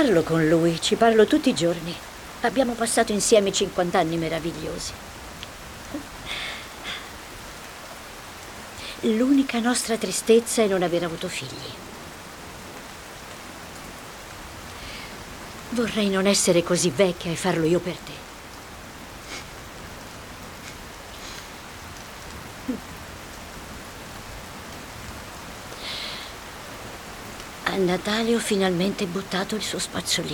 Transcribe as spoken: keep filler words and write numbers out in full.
parlo con lui, ci parlo tutti i giorni. Abbiamo passato insieme cinquanta anni meravigliosi. L'unica nostra tristezza è non aver avuto figli. Vorrei non essere così vecchia e farlo io per te. A Natale ho finalmente buttato il suo spazzolino.